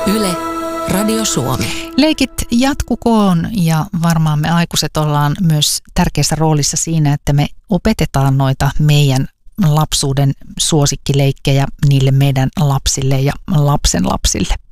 Yle, Radio Suomi. Leikit jatkukoon ja varmaan me aikuiset ollaan myös tärkeässä roolissa siinä, että me opetetaan noita meidän lapsuuden suosikkileikkejä niille meidän lapsille ja lapsenlapsille.